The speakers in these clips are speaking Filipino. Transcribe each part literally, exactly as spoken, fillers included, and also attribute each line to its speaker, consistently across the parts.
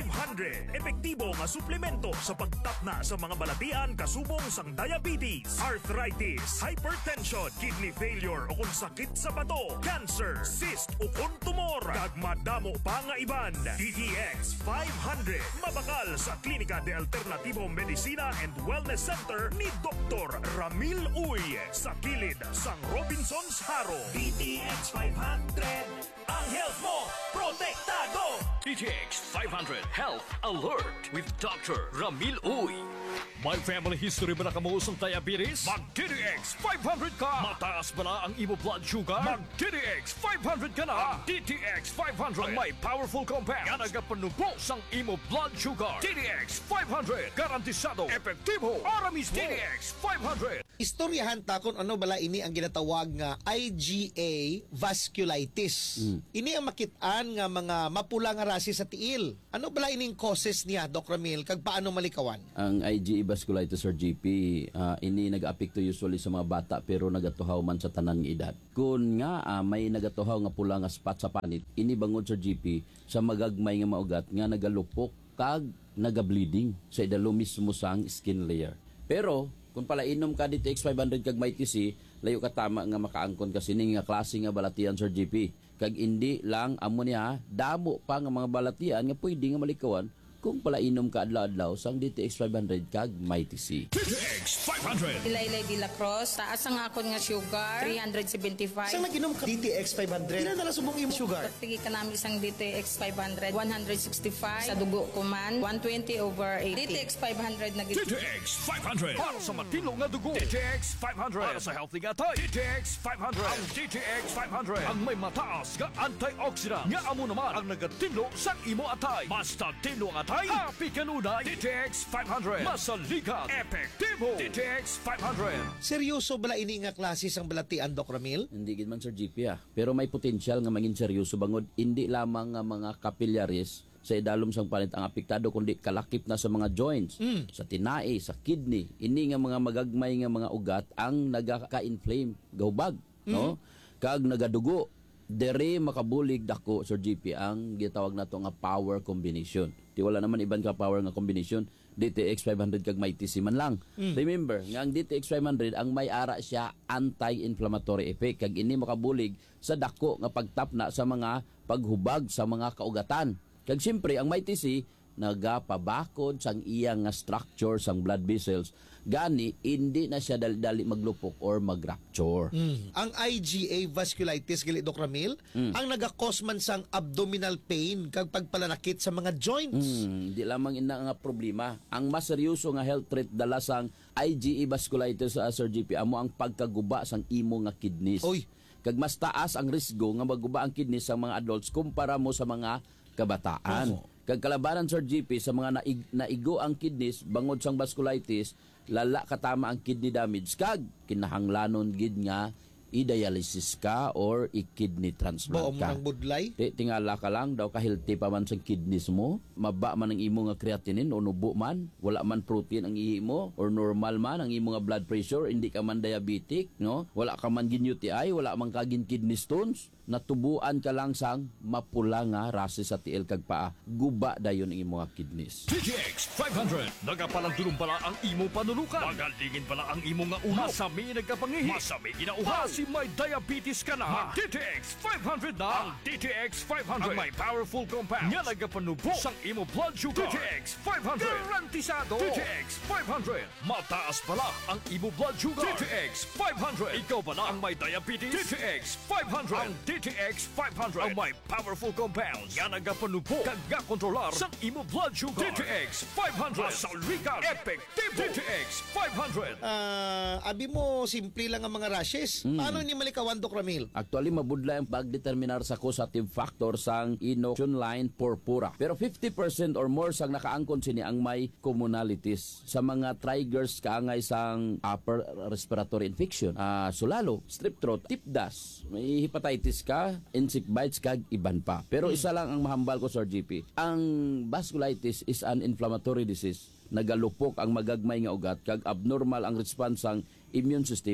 Speaker 1: hundred. Epektibo nga suplemento sa pagtapna sa mga balatian kasubong sang diabetes, arthritis, hypertension, kidney failure o kung sakit sa bato, cancer, cyst o kung tumor. Kag madamo pa nga iban. D T X five hundred. Mabakal sa Klinika de Alternativo Medicina and Wellness Center ni Doctor Ramil Uy sa kilid sang Robinson's Haro. D T X five hundred. Ang health mo, protektado!
Speaker 2: D T X five hundred Health Alert with Doctor Ramil Uy. May family history ba na kamuusong diabetes? Mag-D T X five hundred ka! Mataas ba na ang imo blood sugar? Mag-D T X five hundred ka na! Ang D T X five hundred ang may powerful compound nga nagapanubo sang imo blood sugar. D T X five hundred garantisado, epektibo, ara mismo. D T X five hundred.
Speaker 3: Istoryahan ta kung ano bala ini ang ginatawag nga I G A vasculitis. Mm. Ini ang makitaan nga mga mapula nga rasi sa tiil. Ano bala ining causes niya, Doc Ramil, kag paano malikawan?
Speaker 4: Ang I G A vasculitis or G P, uh, ini nag-apekto usually sa mga bata pero nagatuhaw man sa tanan nga edad. Kung nga uh, may nagatuhaw nga pula nga spot sa panit, ini bangod sa G P sa magagmay nga maugat nga nagalupok kag naga-bleeding sa idalo mismo sang skin layer. Pero kung pala inom ka D T X five hundred kag may T C, layo ka tama nga makaangkon kasi ning nga klase nga balatian Sir G P. Kag hindi lang amo niya damo pa nga mga balatian nga pwede nga malikawan kung pala inom ka adlaw-adlaw sang D T X five hundred kag may T C.
Speaker 2: D T X five hundred.
Speaker 5: Ilaylay de la Cruz, taas ang akon nga sugar, three seventy-five.
Speaker 3: Saan nag-inom ka D T X five hundred? Kailan na subong yung sugar?
Speaker 5: Pagpigi ka namin isang D T X five hundred, one sixty-five. Sa dugo ko man, one twenty over eighty. D T X five hundred na
Speaker 2: D T X five hundred. Para sa matino nga dugo. D T X five hundred. Para sa healthy nga tayo. D T X five hundred. Ang D T X five hundred. Ang may mataas nga antioxidant. Nga amo naman ang nagatinlo sa imo atay. Basta tinlo ang atay, happy ka nunay. D T X five hundred. Masalikat. Epektibo. D T X five hundred.
Speaker 3: Seryoso bala ini nga klase sang balatian, Doc Ramil?
Speaker 4: Hindi gid man Sir G P ah. Pero may potensyal nga maging seryoso bangod hindi lamang nga mga capillaries sa idalom sang panit ang apektado kundi kalakip na sa mga joints, mm. sa tinai, sa kidney. Ini nga mga magagmay nga mga ugat ang nagaka-inflame, gahubag, mm. no? Kag nagadugo. Dere makabulig dako Sir G P ang gitawag nato nga power combination. Di wala naman iban ka power nga combination, D T X five hundred kag may T C man lang. Mm. Remember, nga ang D T X five hundred ang may ara siya anti-inflammatory effect kag ini makabulig sa dako nga pagtapna sa mga paghubag sa mga kaugatan. Kag siyempre ang may T C nagapabakod sang iyang nga structure sang blood vessels gani hindi na siya dali-dali maglupok or mag-rupture.
Speaker 3: Mm. Ang I G A vasculitis gali Doc Ramil, mm. ang naga-cause man sang abdominal pain kag pagpalanakit sa mga joints.
Speaker 4: Mm, di lamang ina nga problema. Ang mas seryoso nga health threat dala sang I G A vasculitis sa Sir G P amo ang pagkaguba sang imo nga kidneys.
Speaker 3: Oy,
Speaker 4: kag mas taas ang risgo nga maguba ang kidneys sa mga adults kumpara mo sa mga kabataan. Oh. Kag kalabanan Sir G P sa mga naig, naigo ang kidneys bangod sang vasculitis, lala katama ang kidney damage kag kinahanglanon gid nga i-dialysis ka or i-kidney transplant ka.
Speaker 3: Baong budlay?
Speaker 4: Di, tingala ka lang daw ka-healthy pa man sa kidneys mo, maba man ang imo nga creatinine o nubo man, wala man protein ang ihi mo or normal man ang imo nga blood pressure, hindi ka man diabetic, no? Wala ka man gin U T I, wala man ka gin kidney stones, natubuan ka lang sang mapula nga rase sa tiil kag paa, guba dayon ang imo nga kidneys.
Speaker 2: D T X five hundred. Nagapalang tulong pala ang imo panulukan. Magalingin pala ang imo nga ulo. Masami nagkapangihi. Masami ginauhaw. Si may diabetes ka na. D T X five hundred na. Ang D T X five hundred. Ang may powerful compound. Nga nagapanubo sang imo blood sugar. D T X five hundred. Garantisado. D T X five hundred. Mataas pala ang imo blood sugar. D T X five hundred. Ikaw pala ang may diabetes. D T X five hundred. Ang D T X five hundred. Ang may powerful compounds. Nga nagapanubo. Kaga kontrolar sang imo blood sugar. D T X five hundred. Masalikat. Epektibo. D T X five hundred.
Speaker 3: Ah, uh, abi mo simple lang ang mga rashes. Mm. Paano ni malikawan, Doc Ramil?
Speaker 4: Actually, mabudlay ang pagdeterminar sa causative factor sang inoculation line purpura. Pero fifty percent or more sang nakaangkon sini ang may commonalities sa mga triggers kaangay sang upper respiratory infection. Uh, sulalo, strep throat, tip dust, may hepatitis ka, insect bites kag iban pa. Pero hmm. isa lang ang mahambal ko, Sir G P. Ang vasculitis is an inflammatory disease. Nagalupok ang magagmay nga ugat kag abnormal ang response sang immune system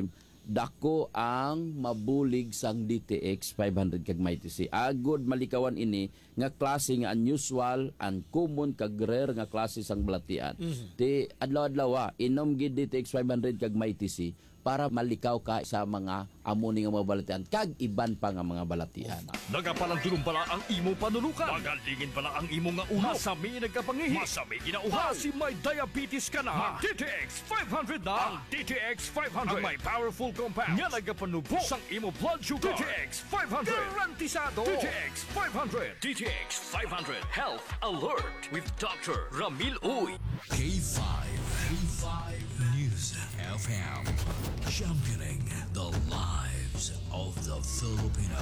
Speaker 4: dako ang mabulig sang D T X five hundred kag Mighty C. Agod malikawan ini nga klase nga unusual, uncommon kag rare nga klase sang balatian. Mm-hmm. Ti adlaw-adlaw inom gid D T X five hundred kag Mighty C para malikaw ka sa mga amoni nga mga balatian kag iban pa nga mga balatian.
Speaker 2: Nagapalang pala ang imo panulukan. Magalingin pala ang imo nga ulo. Masami nagkapangihi. Masami ginauha. Si may diabetes ka na. D T X five hundred na. Ang D T X five hundred. Ang may powerful compounds. Nga nagapanubo sang imo blood sugar. D T X five hundred. Garantisado. D T X five hundred. D T X five hundred. Health Alert with Doctor Ramil Uy.
Speaker 6: K five. K five News F M. Championing the lives of the Filipino.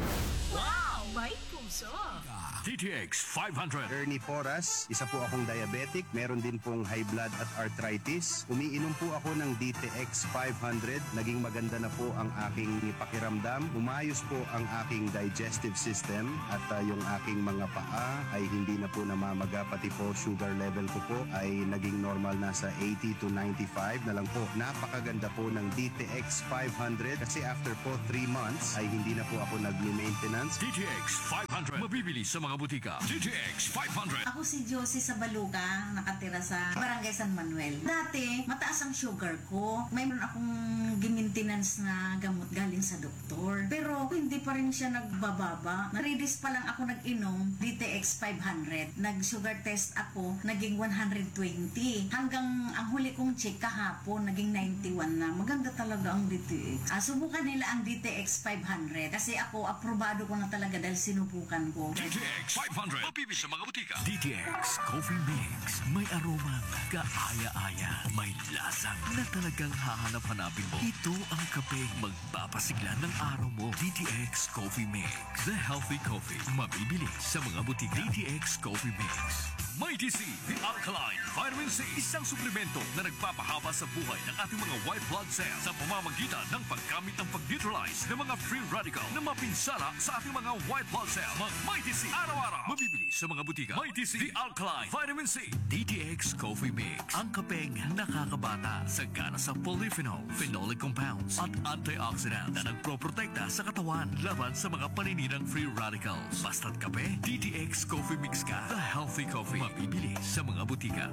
Speaker 7: Wow! May puso!
Speaker 2: D T X five hundred.
Speaker 8: Ernie Porras, isa po akong diabetic, meron din pong high blood at arthritis. Umiinom po ako ng D T X five hundred, naging maganda na po ang aking pakiramdam. Umayos po ang aking digestive system at uh, yung aking mga paa ay hindi na po namamaga, pati po sugar level ko po ay naging normal na sa eighty to ninety-five na lang po. Napakaganda po ng D T X five hundred kasi after po three months ay hindi na po ako nag-maintenance.
Speaker 2: D T X five hundred. Mabibili sa mga butika. D T X five hundred.
Speaker 7: Ako si Josie Sabaluga, nakatira sa Barangay San Manuel. Dati, mataas ang sugar ko. Mayroon akong gimintenance na gamot galing sa doktor. Pero hindi pa rin siya nagbababa. Naridis pa lang ako nag-inom D T X five hundred. Nag-sugar test ako, naging one hundred twenty. Hanggang ang huli kong check kahapon, naging ninety-one na. Maganda talaga ang D T X. Ah, subukan nila ang D T X five hundred. Kasi ako, aprobado ko na talaga dahil sinubukan ko.
Speaker 2: D T X five hundred. Mabibili sa mga butika. D T X Coffee Mix. May aromang kaaya-aya. May lasang na talagang hahanap-hanapin mo. Ito ang kapeng magpapasigla ng araw mo. D T X Coffee Mix. The healthy coffee. Mabibili sa mga butika. D T X Coffee Mix. Mighty C, the alkaline vitamin C, isang suplemento na nagpapahaba sa buhay ng ating mga white blood cells sa pamamagitan ng paggamit ng pag-neutralize ng mga free radical na mapinsala sa ating mga white blood cells. Mag Mighty C, araw-araw, mabibili sa mga butika. Mighty C, the alkaline vitamin C, D T X Coffee Mix, ang kapeng nakakabata sa gana sa polyphenol, phenolic compounds at antioxidant na nagproprotekta sa katawan laban sa mga paninirang free radicals. Basta't kape, D T X Coffee Mix ka, the healthy coffee. Mabibili sa mga butika.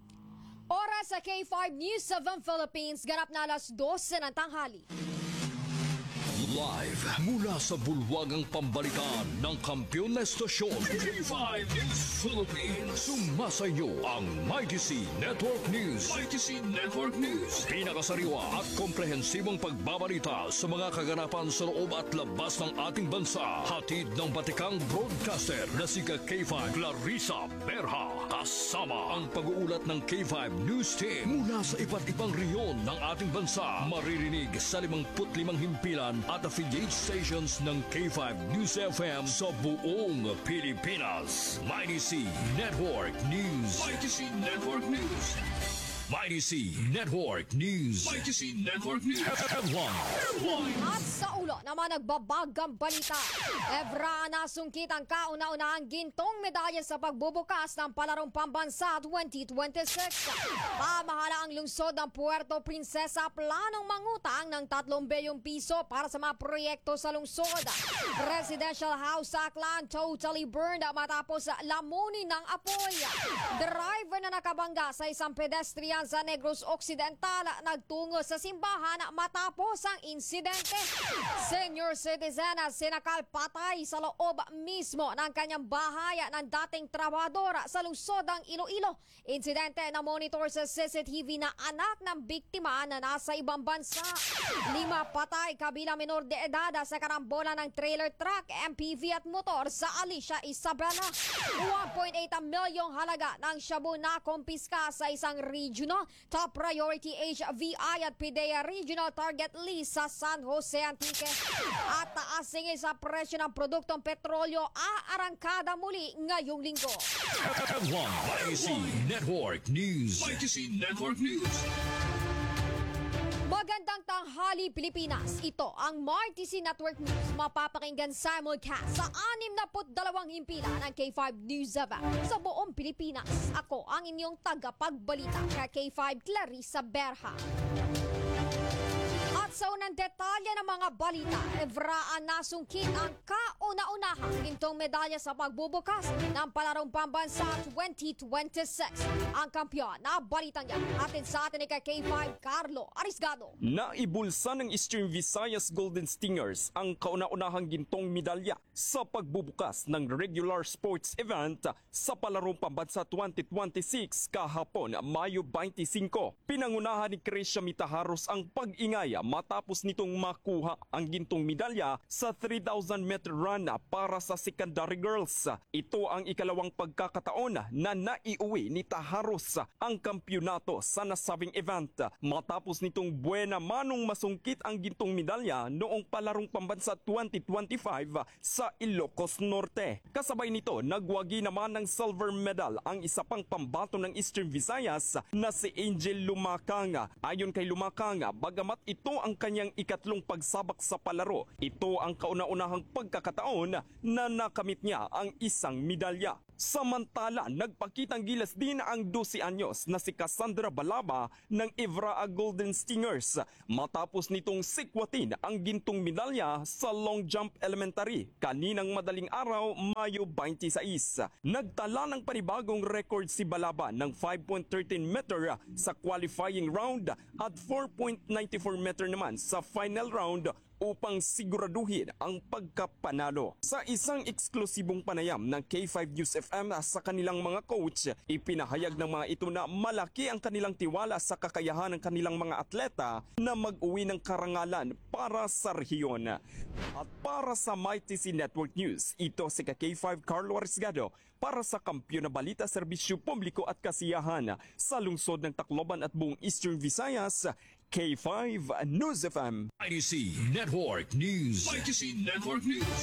Speaker 9: Oras sa K five News of the Philippines, ganap na alas dose ng tanghali.
Speaker 2: Live mula sa bulwagang pambalitaan ng kampiyon na estasyon K five News Philippines. Sumasa inyo ang Mighty C Network News. Mighty C Network News. Pinakasariwa at komprehensibong pagbabalita sa mga kaganapan sa loob at labas ng ating bansa. Hatid ng batikang broadcaster na si K five Clarissa Berha. Kasama ang pag-uulat ng K five News Team mula sa iba't ibang reyon ng ating bansa. Maririnig sa limangput limang himpilan at affiliate stations ng K five News F M sa buong Pilipinas. Mighty C Network News. Mighty C Network News. Mighty C Network News. Mighty C Network News. Headline.
Speaker 9: At sa ulo naman nagbabagang balita. Evra nasungkit ang kauna-unahang gintong medalya sa pagbubukas ng Palarong Pambansa twenty twenty-six. Pamahala ang lungsod ng Puerto Princesa planong mangutang ng tatlong bilyong piso para sa mga proyekto sa lungsod. Residential house sa Aklan totally burned matapos lamunin ng apoy. Driver na nakabangga sa isang pedestrian sa Negros Occidental nagtungo sa simbahan matapos ang insidente. Senior citizen sinakal patay sa loob mismo ng kanyang bahay ng dating trabahador sa lungsod ng Iloilo. Insidente na monitor sa C C T V na anak ng biktima na nasa ibang bansa. Lima patay kabilang minor de edad sa karambola ng trailer truck, M P V at motor sa Alicia, Isabela. one point eight milyong halaga ng shabu na kumpiska sa isang regional top priority H V I at P D E A Regional Target List sa San Jose Antique. At taas singil sa presyo ng produktong petrolyo aarangkada muli ngayong linggo.
Speaker 2: Mighty C Network News. Mighty C Network News.
Speaker 9: Magandang tanghali Pilipinas. Ito ang Mighty C Network News. Mapapakinggan simulcast sa anim na dalawang himpila ng K five News Ava sa buong Pilipinas. Ako ang inyong tagapagbalita, K five Clarissa Berha. At sa unang detalye ng mga balita, Evraan nasungkit ang kauna-unahang gintong medalya sa pagbubukas ng palarong pambansa twenty twenty-six. Ang kampiyon na balitang yan, atin sa atin ni K five Carlo Arisgado.
Speaker 10: Naibulsa ng Eastern Visayas Golden Stingers ang kauna-unahang gintong medalya sa pagbubukas ng regular sports event sa palarong pambansa twenty twenty-six kahapon, Mayo twenty-five. Pinangunahan ni Krisha Mitaharos ang pag-ingaya matapos nitong makuha ang gintong medalya sa three thousand meter run para sa secondary girls. Ito ang ikalawang pagkakataon na naiuwi ni Taharos ang kampyonato sa nasabing event matapos nitong buena manong masungkit ang gintong medalya noong palarong pambansa twenty twenty-five sa Ilocos Norte. Kasabay nito, nagwagi naman ng silver medal ang isa pang pambato ng Eastern Visayas na si Angel Lumakang. Ayon kay Lumakang, bagamat ito ang kanyang ikatlong pagsabak sa palaro, ito ang kauna-unahang pagkakataon na nakamit niya ang isang medalya. Samantala, nagpakitang gilas din ang twelve anyos na si Cassandra Balaba ng Evraa Golden Stingers matapos nitong sikwatin ang gintong medalya sa long jump elementary kaninang madaling araw, Mayo twenty-six. Nagtala ng panibagong record si Balaba ng five point one three meter sa qualifying round at four point nine four meter naman sa final round upang siguraduhin ang pagkapanalo. Sa isang eksklusibong panayam ng K five News F M sa kanilang mga coach, ipinahayag ng mga ito na malaki ang kanilang tiwala sa kakayahan ng kanilang mga atleta na mag-uwi ng karangalan para sa rehiyon. At para sa M Y T C Network News, ito si K five Carlo Arisgado para sa Kampiyon na Balita, Serbisyo Publiko at Kasiyahan sa lungsod ng Tacloban at buong Eastern Visayas, K five News F M.
Speaker 6: I T C Network News. I T C Network News.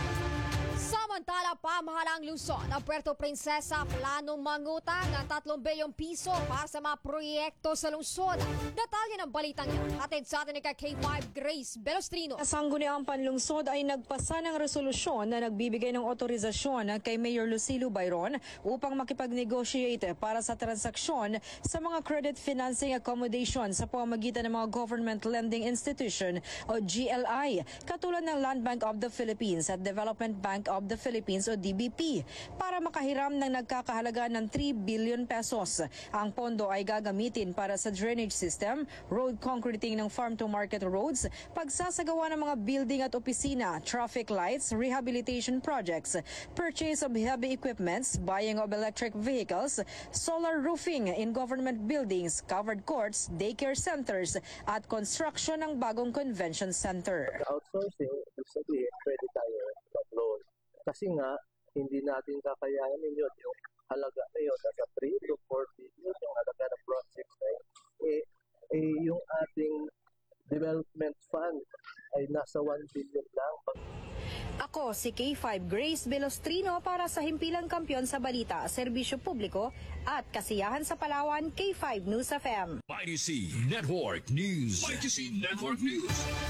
Speaker 9: Samantala, pamahalang Luzon ng Puerto Princesa planong mangutang ng tatlong bilyong piso para sa mga proyekto sa lungsod. Detalye ng balitang yan, atin sa atin ni K five Grace Belostrino.
Speaker 11: Sangguniang Panlungsod ay nagpasa ng resolusyon na nagbibigay ng otorisasyon kay Mayor Lucilo Bayron upang makipag-negotiate para sa transaksyon sa mga credit financing accommodation sa pamamagitan ng mga Government Lending Institution o G L I, katulad ng Land Bank of the Philippines at Development Bank of the Philippines o D B P, para makahiram ng nagkakahalaga ng three billion pesos. Ang pondo ay gagamitin para sa drainage system, road concreting ng farm-to-market roads, pagsasagawa ng mga building at opisina, traffic lights, rehabilitation projects, purchase of heavy equipments, buying of electric vehicles, solar roofing in government buildings, covered courts, daycare centers, at construction ng bagong convention center.
Speaker 12: Outsourcing, ibig sabihin, pwede tayo mag-loan. Kasi nga, hindi natin kakayanin yun. Yung halaga na yun, nasa three to four billion, yung halaga ng project na yun. Eh, eh, yung ating development fund ay nasa one billion lang.
Speaker 11: Ako si K five Grace Belostrino para sa Himpilang Kampiyon sa Balita, Serbisyo Publiko at Kasiyahan sa Palawan, K five News F M.
Speaker 6: I T C Network News. I T C Network News.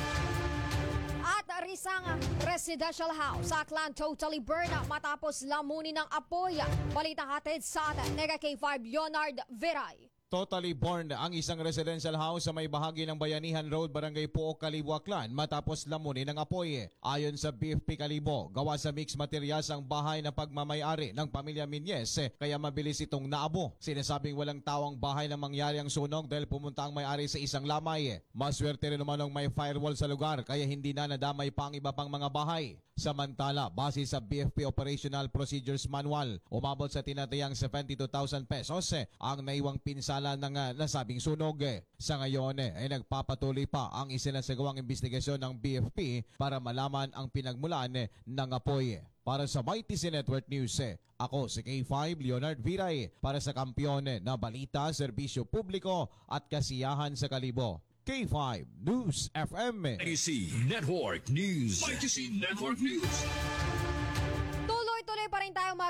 Speaker 9: At risang residential house sa Aklan totally burned matapos lamunin ng apoy. Balitang hatid sa atin ni K five Leonard Veray.
Speaker 13: Totally burned ang isang residential house sa may bahagi ng Bayanihan Road, Barangay Pook, Kalibo, Aklan matapos lamunin ng apoy. Ayon sa B F P Kalibo, gawa sa mixed materials ang bahay na pagmamayari ng pamilya Minyes, kaya mabilis itong naabo. Sinasabing walang tawang bahay na mangyari ang sunog dahil pumunta ang may-ari sa isang lamay. Maswerte rin naman ng may firewall sa lugar kaya hindi na nadamay pa ang iba pang mga bahay. Samantala, base sa B F P Operational Procedures Manual, umabot sa tinatayang seventy-two thousand pesos ang naiwang pinsala ng uh, nasabing sunog. Sa ngayon eh, ay nagpapatuloy pa ang isinasagawang investigasyon ng B F P para malaman ang pinagmulan eh, ng apoy. Para sa M Y T C Network News, eh, ako si K five Leonard Viray para sa Kampiyon eh, na Balita, Serbisyo Publiko at Kasiyahan sa Kalibo. K five News F M.
Speaker 6: I T C Network News. I T C Network News.
Speaker 9: Tuloy-tuloy pa rin tayo mag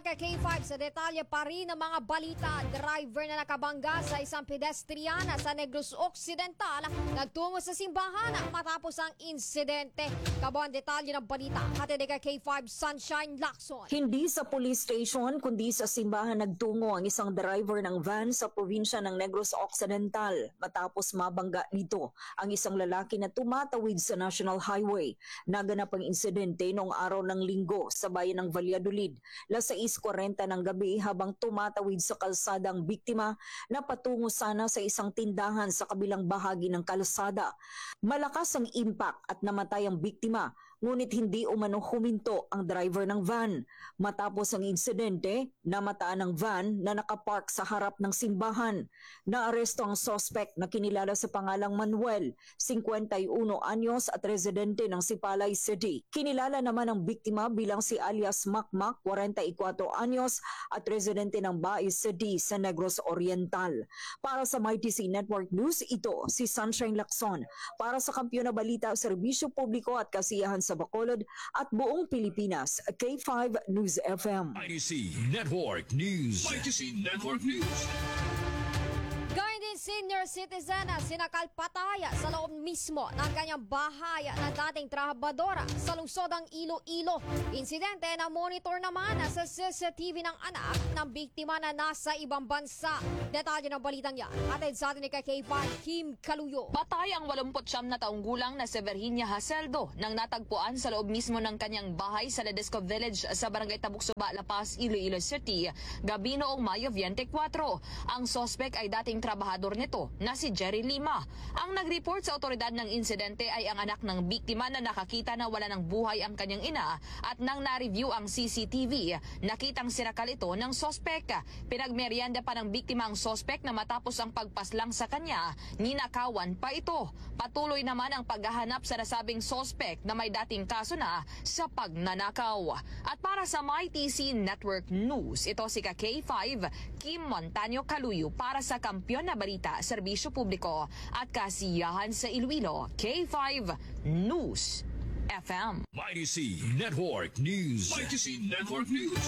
Speaker 9: ka K five sa detalye pa rin ng mga balita. Driver na nakabangga sa isang pedestriana sa Negros Occidental nagtungo sa simbahan matapos ang insidente. Kabuang detalye ng balita. Hatid ka K five Sunshine Lacson.
Speaker 14: Hindi sa police station kundi sa simbahan nagtungo ang isang driver ng van sa probinsya ng Negros Occidental matapos mabangga nito ang isang lalaki na tumatawid sa National Highway. Naganap ang insidente noong araw ng Linggo sa bayan ng Valladolid, alas sais kuwarenta ng gabi habang tumatawid sa kalsada ang biktima na patungo sana sa isang tindahan sa kabilang bahagi ng kalsada. Malakas ang impact at namatay ang biktima, ngunit hindi umano huminto ang driver ng van. Matapos ang insidente, namataan ang van na nakapark sa harap ng simbahan. Naaresto ang suspect na kinilala sa pangalang Manuel, fifty-one anyos at residente ng Sipalay City. Kinilala naman ang biktima bilang si alias Makmak, forty-four anyos at residente ng Baez City sa Negros Oriental. Para sa M Y T C Network News, ito si Sunshine Lacson. Para sa Kampiyon na Balita, Serbisyo Publiko at Kasiyahan sa Bacolod at buong Pilipinas, K five News F M.
Speaker 6: M Y T C Network News. M Y T C Network News.
Speaker 9: Gayun din senior citizen na sinakal pataya sa loob mismo ng kanyang bahay na dating trabadora sa lungsod ng Iloilo. Insidente na monitor naman sa C C T V ng anak ng biktima na nasa ibang bansa. Detalye ng balitang yan, atid sa atin ni K five Kim Kaluyo.
Speaker 15: Patay ang eighty-nine na taong gulang na si Virginia Haseldo nang natagpuan sa loob mismo ng kanyang bahay sa Ledesco Village sa Barangay Tabuksuba, La Paz, Iloilo City, gabi noong Mayo twenty-four. Ang sospek ay dating trabahador nito na si Jerry Lima. Ang nag-report sa otoridad ng insidente ay ang anak ng biktima na nakakita na wala ng buhay ang kanyang ina at nang na-review ang C C T V, nakitang sinakal ito ng sospek. Pinagmeryenda pa ng biktima ang sospek na matapos ang pagpaslang sa kanya, ninakawan pa ito. Patuloy naman ang paghahanap sa nasabing sospek na may dating kaso na sa pagnanakaw. At para sa M Y T C Network News, ito si K five Kim Montaño Kaluyo para sa Kampiyon na Balita, Serbisyo Publiko at Kasiyahan sa Iloilo, K five News F M.
Speaker 6: M Y T C Network News. M Y T C Network News.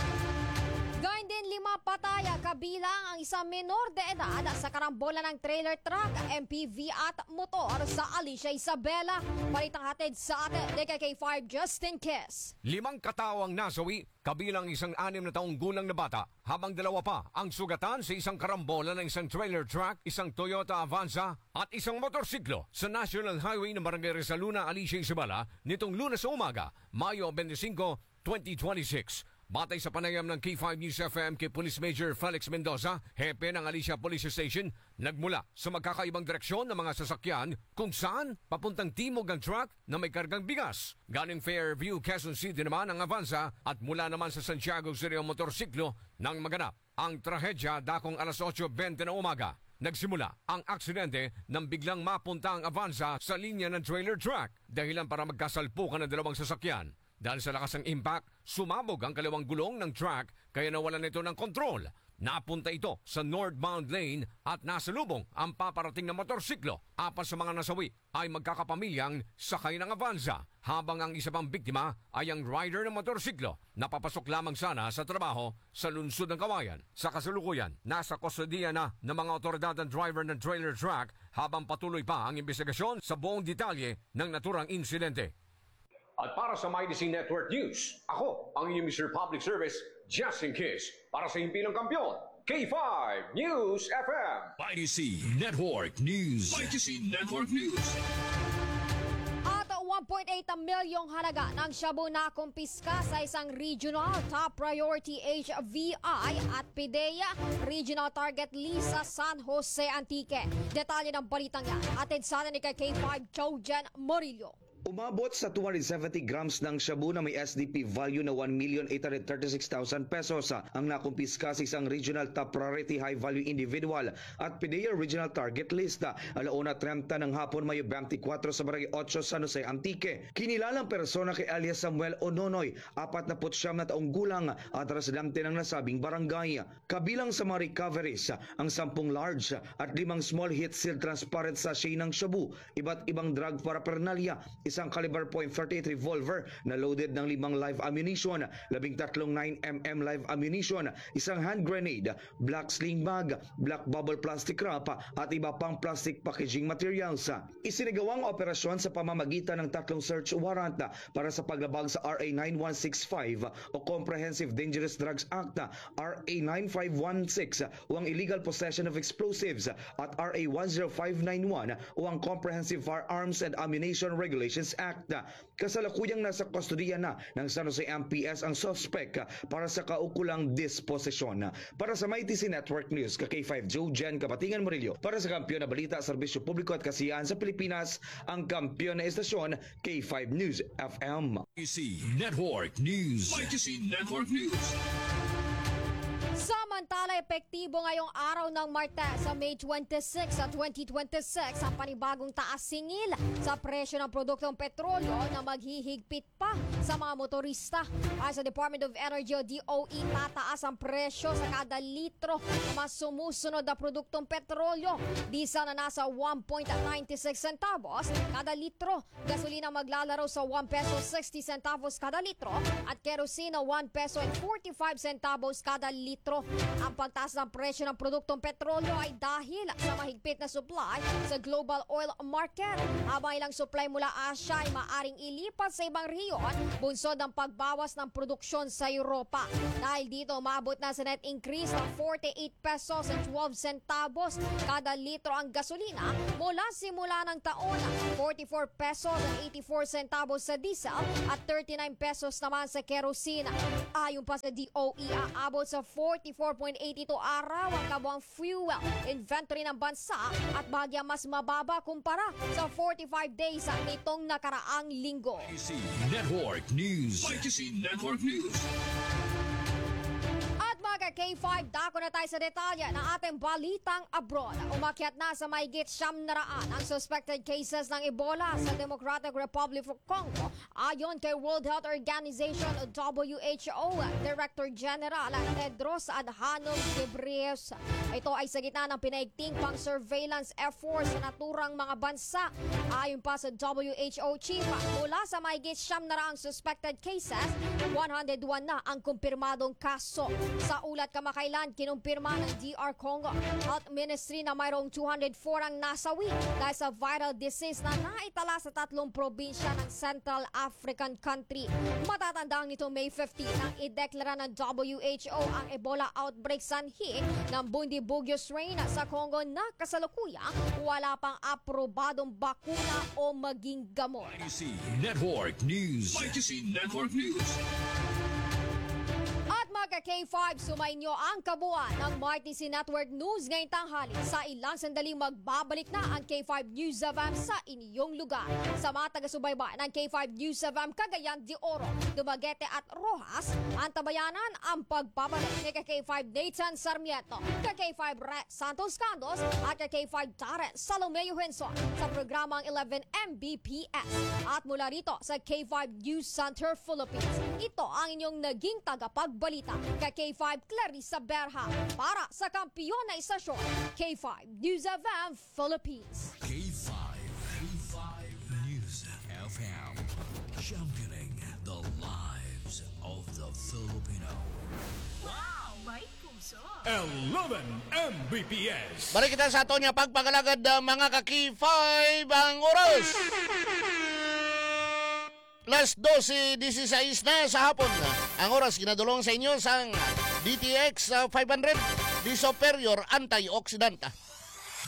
Speaker 9: Gayun din lima pataya kabilang ang isang menor de edad sa karambola ng trailer truck, M P V at motor sa Alicia Isabela. Balitang hatid sa atin ni K five Justin Kiss.
Speaker 2: Limang katawang nasawi, kabilang isang anim na taong gulang na bata, habang dalawa pa ang sugatan sa isang karambola ng isang trailer truck, isang Toyota Avanza at isang motorsiklo sa National Highway ng Barangay Resaluna, Alicia Isabela nitong Lunes sa umaga, Mayo twenty-five, twenty twenty-six. Batay sa panayam ng K five News F M kay Police Major Felix Mendoza, hepe ng Alicia Police Station, nagmula sa magkakaibang direksyon ng mga sasakyan kung saan papuntang timog ang truck na may kargang bigas. Galing Fairview, Quezon City naman ang Avanza at mula naman sa Santiago City ang motorsiklo nang maganap ang trahedya dakong alas eight twenty na umaga. Nagsimula ang aksidente nang biglang mapunta ang Avanza sa linya ng trailer truck dahilan para magkasalpukan ng dalawang sasakyan. Dahil sa lakas ng impact, sumabog ang kaliwang gulong ng truck kaya nawalan ito ng kontrol. Napunta ito sa northbound lane at nasalubong ang paparating na motorsiklo. Apat sa mga nasawi ay magkakapamilyang sakay ng Avanza, habang ang isa pang biktima ay ang rider ng motorsiklo na papasok lamang sana sa trabaho sa lungsod ng Kawayan. Sa kasalukuyan, nasa kustodiya na ng mga otoridad ang driver ng trailer truck habang patuloy pa ang investigasyon sa buong detalye ng naturang insidente. At para sa M Y T C Network News, ako ang inyong Mister Public Service, Justin Kiss, para sa Himpilang Kampiyon, K five News F M.
Speaker 6: M Y T C Network News. M Y T C Network News.
Speaker 9: At one point eight milyong halaga ng shabu na kumpiska sa isang regional top priority H V I at PIDEA Regional Target List sa San Jose Antique. Detalye ng balitang yan, atid sa atin ni K five Chojan Morillo.
Speaker 16: Umabot sa two hundred seventy grams ng shabu na may S D P value na one million eight hundred thirty-six thousand pesos ang nakumpiska sa isang regional top priority high value individual at PIDEA Regional Target List. Alauna thirty ng hapon, Mayo twenty-four sa Barangay eight San Jose Antique. Kinilalang persona kay alias Samuel Ononoy, forty-nine na taong gulang at residente ng nasabing barangay. Kabilang sa mga recoveries, ang sampung large at limang small heat seal transparent sachet ng shabu, iba't ibang drug paraphernalia, isang caliber point thirty-eight revolver na loaded ng limang live ammunition, labing tatlong nine millimeter live ammunition, isang hand grenade, black sling bag, black bubble plastic wrap at iba pang plastic packaging materials. Isinagawang operasyon sa pamamagitan ng tatlong search warrant para sa paglabag sa R A nine one six five o Comprehensive Dangerous Drugs Act, R A nine five one six o ang Illegal Possession of Explosives at R A one zero five nine one o ang Comprehensive Firearms and Ammunition Regulations Act. Kasalukuyang nasa kustodiya na ng San Jose M P S ang suspect para sa kaukulang disposisyon. Para sa Mighty C Network News, ka K five Joe Jen Kabatingan Murillo. Para sa kampiyon na balita, serbisyo publiko at kasiyahan sa Pilipinas, ang kampiyon na estasyon, K five News F M.
Speaker 6: Mighty C Network News. Mighty C Network News.
Speaker 9: Samantala, epektibo ngayong araw ng Martes sa May twenty-six sa twenty twenty-six ang panibagong taas singil sa presyo ng produktong petrolyo na maghihigpit pa sa mga motorista. Ay sa Department of Energy o D O E, tataas ang presyo sa kada litro na mas sumusunod na produktong petrolyo. Diesel na nasa one point nine six centavos kada litro, gasolina maglalaro sa one peso sixty centavos kada litro at kerosene na one peso and forty-five centavos kada litro. Ang pagtaas ng presyo ng produktong petrolyo ay dahil sa mahigpit na supply sa global oil market. Habang ilang supply mula Asia ay maaring ilipat sa ibang rehiyon, bunsod ng pagbawas ng produksyon sa Europa. Dahil dito, maabot na sa net increase ng forty-eight pesos and twelve centavos kada litro ang gasolina mula simula ng taon, forty-four pesos and eighty-four centavos sa diesel at thirty-nine pesos naman sa kerosene. Ayon pa sa D O E, aabot sa forty-four point eight two araw ang kabuang fuel inventory ng bansa at bahagyang mas mababa kumpara sa forty-five days nitong nakaraang linggo.
Speaker 6: Mighty C Network News. Mighty C Network News.
Speaker 9: Mga K five, dako na tayo sa detalye ng ating balitang abroad. Umakyat na sa mahigit siyam na raan ang suspected cases ng Ebola sa Democratic Republic of Congo. Ayon kay World Health Organization o W H O Director General Tedros Adhanom Ghebreyesus. Ito ay sa gitna ng pinaigting pang-surveillance efforts sa naturang mga bansa. Ayon pa sa W H O Chief, mula sa mahigit siyam na raang suspected cases, one hundred one na ang kumpirmadong kaso. Sa ulat kamakailan, kinumpirma ng D R Congo Health Ministry na mayroong two hundred four ang nasawi dahil sa viral disease na naitala sa tatlong probinsya ng Central African country. Matatandang nito May fifteenth nang ideklara ng W H O ang Ebola outbreak sanhi ng Bundibugyo strain sa Congo na kasalukuyang wala pang aprobadong bakuna o maging gamot.
Speaker 6: Mighty C Network News. Mighty C Network News.
Speaker 9: Mga K five, sumayin nyo ang kabuuan ng Mighty C Network News ngayong tanghali. Sa ilang sandaling magbabalik na ang K five News F M sa inyong lugar. Sa mga taga-subaybay ng K five News F M, Cagayan de Oro, Dumaguete at Rojas, ang tabayanan ang pagbabalik ni K five Nathan Sarmiento, K five Ret Santos Candos at K five Tarek Salomeo Henson sa programang eleven M B P S. At mula rito sa K five News Center Philippines, ito ang inyong naging tagapagbalita kay K five Clarissa Berha para sa kampiyon na istasyon K five News F M Philippines.
Speaker 6: K five. K five News F M. Championing the lives of the Filipino.
Speaker 17: Wow! May puso!
Speaker 2: eleven M B P S.
Speaker 18: Balik kita sa ato niya pagpagalagad uh, mga ka-K five ang oras. Alas twelve sixteen na sa hapon. Ang oras ginadulong sa inyo sang D T X uh, five hundred, di superior antioxidant.